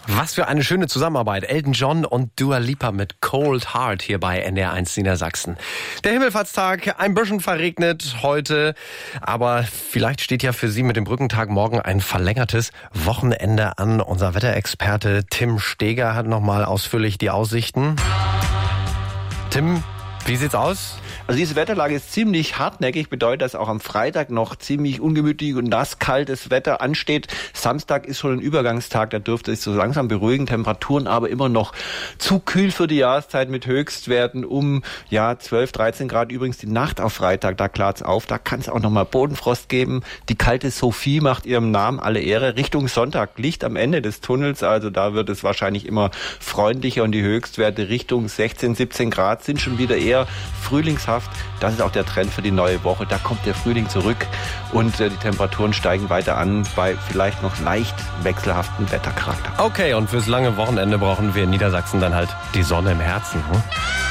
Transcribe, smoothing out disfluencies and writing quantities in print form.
Was für eine schöne Zusammenarbeit. Elton John und Dua Lipa mit Cold Heart hier bei NDR1 Niedersachsen. Der Himmelfahrtstag, ein bisschen verregnet heute, aber vielleicht steht ja für Sie mit dem Brückentag morgen ein verlängertes Wochenende an. Unser Wetterexperte Tim Steger hat nochmal ausführlich die Aussichten. Tim, wie sieht's aus? Also diese Wetterlage ist ziemlich hartnäckig, bedeutet, dass auch am Freitag noch ziemlich ungemütlich und nasskaltes Wetter ansteht. Samstag ist schon ein Übergangstag, da dürfte es so langsam beruhigen. Temperaturen aber immer noch zu kühl für die Jahreszeit mit Höchstwerten um 12, 13 Grad. Übrigens die Nacht auf Freitag, da klart's auf, da kann es auch nochmal Bodenfrost geben. Die kalte Sophie macht ihrem Namen alle Ehre. Richtung Sonntag, Licht am Ende des Tunnels, also da wird es wahrscheinlich immer freundlicher und die Höchstwerte Richtung 16, 17 Grad sind schon wieder eher frühlingshaft. Das ist auch der Trend für die neue Woche. Da kommt der Frühling zurück und die Temperaturen steigen weiter an bei vielleicht noch leicht wechselhaften Wettercharakter. Okay, und fürs lange Wochenende brauchen wir in Niedersachsen dann halt die Sonne im Herzen.